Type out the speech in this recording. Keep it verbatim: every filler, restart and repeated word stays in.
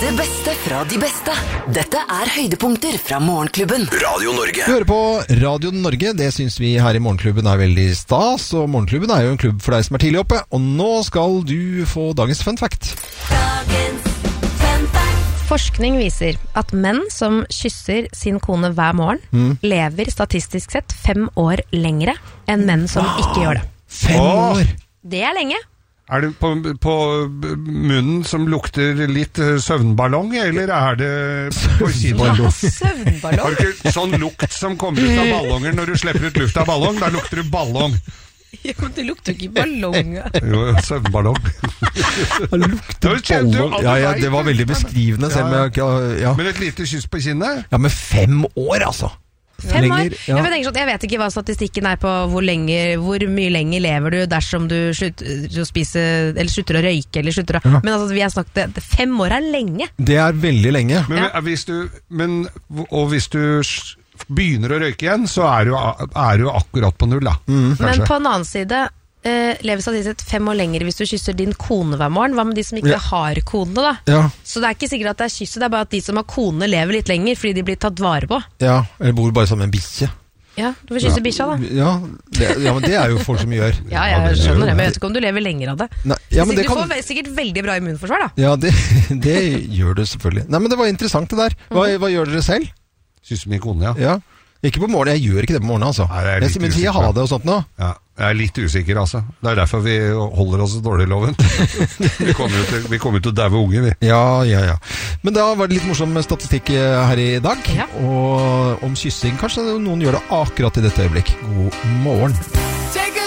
Det beste fra de beste. Dette er høydepunkter fra Morgenklubben. Radio Norge. Du hører på Radio Norge. Det synes vi her i Morgenklubben er veldig stas. Og Morgenklubben er jo en klubb for deg som er tidlig oppe. Og nå skal du få dagens fun fact. Dagens fun fact. Forskning viser at menn som kysser sin kone hver morgen mm. lever statistisk sett fem år lengre enn menn som wow. ikke gjør det. Fem år? Det er lenge. Er det på, på munnen som lukter litt søvnballong, eller er det på siden? Søvnballong? Har du ikke sånn lukt som kommer ut av ballonger når du slipper ut luft av ballong? Da lukter du ballong. Ja, men det lukter ikke ballong. Jo, søvnballong. Det lukter ballong. Ja, ja, det var veldig beskrivende. Ja, ja. Jeg, ja. Men et lite kyss på kinnet? Ja, med fem år, altså. Fem år? Ja. Jeg, sånn, jeg vet ikke hva statistikken er på hvor, lenge, hvor mye lenger lever du dersom du slutter å spise, eller slutter å røyke, eller slutter å... Ja. Men altså, vi har snakket, fem år er lenge. Det er veldig lenge. Men, ja. hvis du, men, og hvis du begynner å røyke igjen, så er du, er du akkurat på null, da. Mm. Men på en annen side... Uh, lever statistisk fem år lenger hvis du kysser din kone hver morgen. Hva med de som ikke ja. har kone da? Ja. Så det er ikke sikkert at det er kysset, det er bare at de som har kone lever litt lenger fordi de blir tatt vare på. Ja, eller bor bare sammen med en bikkje. Ja, du får kysse ja. bikkja da. Ja det, ja, men det er jo folk som gjør. Ja, jeg skjønner det, men jeg vet ikke om du lever lenger av det. Nei, ja, men det du kan... får sikkert veldig bra immunforsvar da. Ja, det, det gjør du selvfølgelig. Nei, men det var interessant det der. Hva, hva gjør dere selv? Kysse min kone, ja. Ja. Ikke på morgenen, jeg gjør ikke det på morgenen altså. Nei, jeg, jeg sier, men sier jeg ha det og sånt nå. Ja, jeg er litt usikker altså. Det er derfor vi holder oss dårlig i loven. Vi kommer jo til, vi kommer til å daue unge, vi. Ja, ja, ja. Men da var det litt morsom statistikk her i dag. Ja. Og om kyssing, kanskje noen gjør det akkurat i dette øyeblikk. God morgen.